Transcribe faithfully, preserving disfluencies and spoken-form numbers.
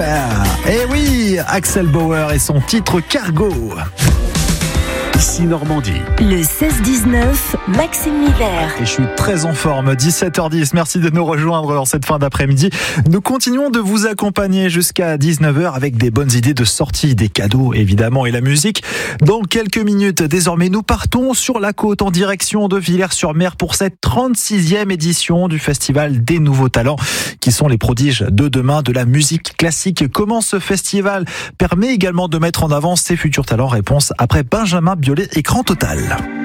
j'espère. Eh oui, Axel Bauer et son titre Cargo. Ici Normandie. Le seize dix-neuf, Maxime Miller. Et je suis très en forme, dix-sept heures dix. Merci de nous rejoindre en cette fin d'après-midi. Nous continuons de vous accompagner jusqu'à dix-neuf heures avec des bonnes idées de sortie, des cadeaux évidemment et la musique. Dans quelques minutes, désormais, nous partons sur la côte en direction de Villers-sur-Mer pour cette trente-sixième édition du Festival des Nouveaux Talents qui sont les prodiges de demain de la musique classique. Comment ce festival permet également de mettre en avant ses futurs talents? Réponse après Benjamin Biolay, Écran Total.